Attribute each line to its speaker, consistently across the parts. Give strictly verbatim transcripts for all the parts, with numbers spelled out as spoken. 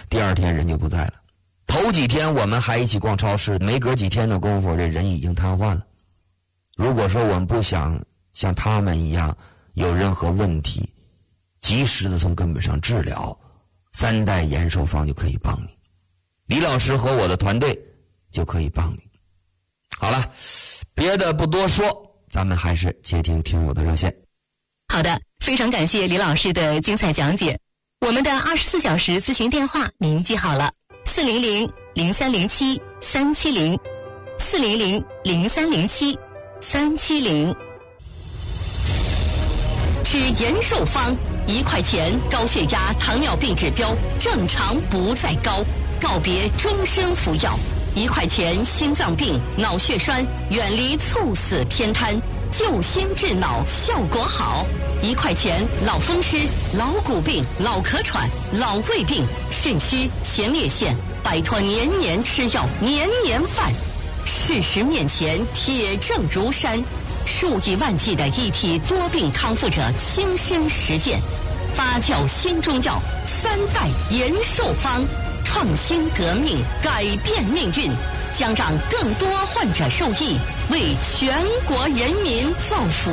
Speaker 1: 第二天人就不在了。头几天我们还一起逛超市，没隔几天的功夫，这人已经瘫痪了。如果说我们不想像他们一样有任何问题，及时的从根本上治疗，三代延寿方就可以帮你，李老师和我的团队就可以帮你。好了，别的不多说，咱们还是接听听友的热线。
Speaker 2: 好的，非常感谢李老师的精彩讲解。我们的二十四小时咨询电话您记好了，四零零零三零七三七零，四零零零三零七三七零。吃延寿方，一块钱，高血压、糖尿病指标正常不再高，告别终身服药。一块钱，心脏病、脑血栓，远离猝死偏瘫，救心治脑效果好。一块钱，脑风湿、老骨病、脑咳喘、老胃病、肾虚、前列腺，摆脱年年吃药、年年犯。事实面前，铁证如山。数以万计的一体多病康复者亲身实践，发酵新中药三代延寿方，创新革命，改变命运，将让更多患者受益，为全国人民造福。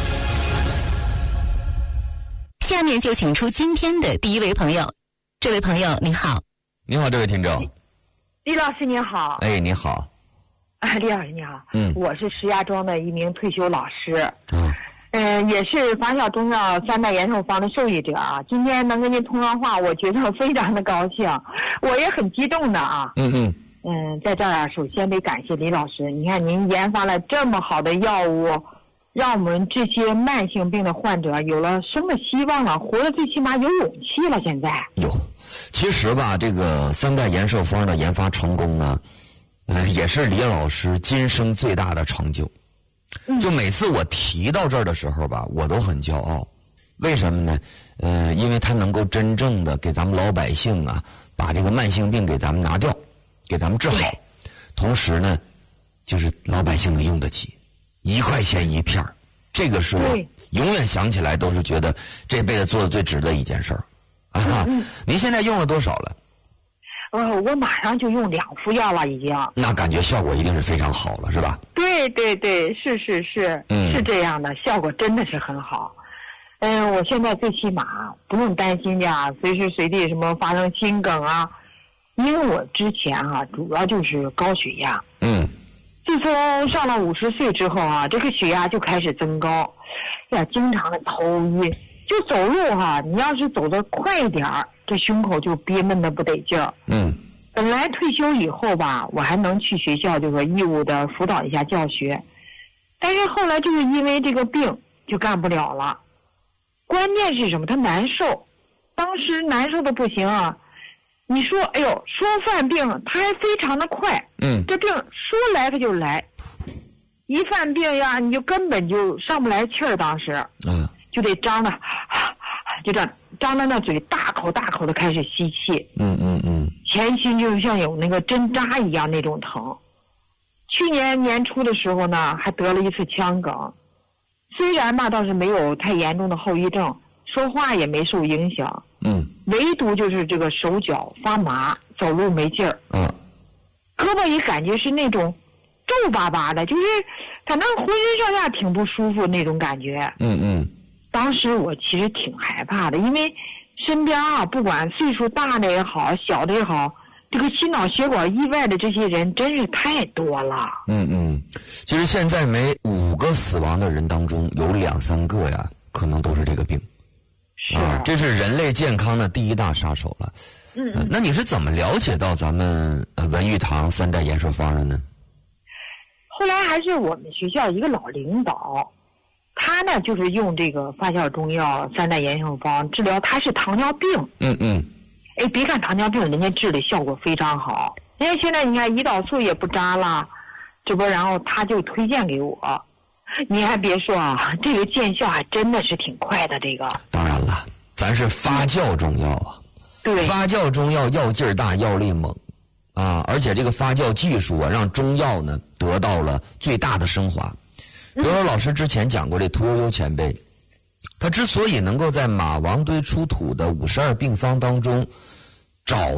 Speaker 2: 下面就请出今天的第一位朋友。这位朋友您好。
Speaker 1: 你好，这位听众。
Speaker 3: 李老师您好。
Speaker 1: 哎，你好。
Speaker 3: 啊，李老师你好。
Speaker 1: 嗯，
Speaker 3: 我是石家庄的一名退休老师。
Speaker 1: 嗯。
Speaker 3: 嗯，也是发酵中药三代延寿方的受益者啊。今天能跟您通上话，我觉得非常的高兴，我也很激动的啊。
Speaker 1: 嗯嗯。
Speaker 3: 嗯，在这儿啊，首先得感谢李老师。你看，您研发了这么好的药物，让我们这些慢性病的患者有了生的希望了，活得最起码有勇气了。现在
Speaker 1: 有，其实吧，这个三代延寿方的研发成功呢，呃，也是李老师今生最大的成就。就每次我提到这儿的时候吧，我都很骄傲。为什么呢？呃，因为他能够真正的给咱们老百姓啊，把这个慢性病给咱们拿掉，给咱们治好。同时呢，就是老百姓能用得起，一块钱一片儿，这个是我永远想起来都是觉得这辈子做的最值的一件事儿。啊，您现在用了多少了？
Speaker 3: 呃，我马上就用两副药了，已经。
Speaker 1: 那感觉效果一定是非常好了，是吧？
Speaker 3: 对对对，是是是，
Speaker 1: 嗯，
Speaker 3: 是这样的，效果真的是很好。嗯，我现在最起码不用担心呀，随时随地什么发生心梗啊，因为我之前啊，主要就是高血压。
Speaker 1: 嗯。
Speaker 3: 自从上了五十岁之后啊，这个血压就开始增高，呀，经常的头晕，就走路哈、啊，你要是走得快一点儿，这胸口就憋闷的不得劲儿。
Speaker 1: 嗯。
Speaker 3: 本来退休以后吧，我还能去学校这个义务的辅导一下教学，但是后来就是因为这个病就干不了了。关键是什么？他难受，当时难受的不行啊。你说，哎呦，说犯病，他还非常的快。
Speaker 1: 嗯。
Speaker 3: 这病说来他就来，一犯病呀，你就根本就上不来气儿，当时。
Speaker 1: 嗯。
Speaker 3: 就得张着，就这样张着那嘴，大口大口的开始吸气。
Speaker 1: 嗯嗯嗯。
Speaker 3: 前心就像有那个针扎一样那种疼。去年年初的时候呢，还得了一次腔梗，虽然吧倒是没有太严重的后遗症，说话也没受影响。
Speaker 1: 嗯。
Speaker 3: 唯独就是这个手脚发麻，走路没劲儿。
Speaker 1: 嗯。
Speaker 3: 胳膊也感觉是那种皱巴巴的，就是反正浑身上下挺不舒服那种感觉。
Speaker 1: 嗯嗯。
Speaker 3: 当时我其实挺害怕的，因为身边啊，不管岁数大的也好，小的也好，这个心脑血管意外的这些人真是太多了。
Speaker 1: 嗯嗯，其实现在每五个死亡的人当中有两三个呀，可能都是这个病。
Speaker 3: 是
Speaker 1: 啊，这是人类健康的第一大杀手了。
Speaker 3: 嗯、
Speaker 1: 呃，那你是怎么了解到咱们呃文玉堂三代延寿方的呢？
Speaker 3: 后来还是我们学校一个老领导，他呢就是用这个发酵中药三代延寿方治疗，他是糖尿病。
Speaker 1: 嗯嗯。
Speaker 3: 哎，别看糖尿病，人家治的效果非常好。人家现在你看胰岛素也不扎了，这不，然后他就推荐给我。你还别说啊，这个见效还真的是挺快的。这个
Speaker 1: 当然了，咱是发酵中药啊。
Speaker 3: 对。
Speaker 1: 发酵中药药劲儿大，药力猛，啊，而且这个发酵技术啊，让中药呢得到了最大的升华。比如说老师之前讲过，这屠呦呦前辈，他之所以能够在马王堆出土的五十二病方当中找